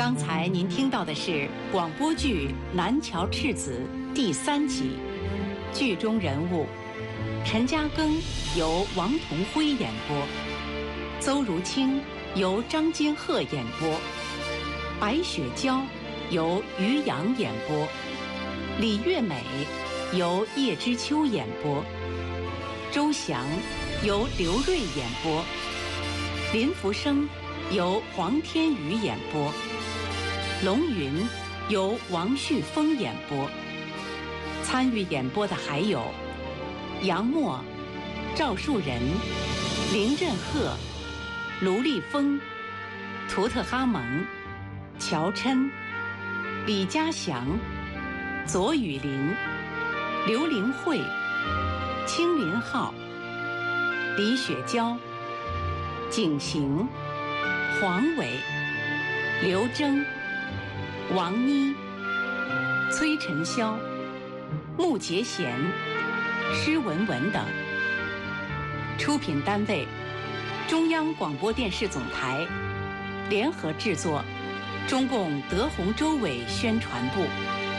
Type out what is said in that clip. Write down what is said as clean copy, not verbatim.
刚才您听到的是广播剧《南桥赤子》第3集，剧中人物陈嘉庚由王同辉演播，邹如清由张金鹤演播，白雪娇由于洋演播，李月美由叶知秋演播，周翔由刘瑞演播，林福生由黄天宇演播，龙云由王旭峰演播。参与演播的还有杨默、赵树人、林振赫、卢立峰、图特哈蒙、乔琛、李家祥、左雨林、刘玲慧、青林浩、李雪娇、景行、黄伟、刘铮、王妮、崔晨霄、穆杰贤、施文文等。出品单位：中央广播电视总台，联合制作：中共德宏州委宣传部。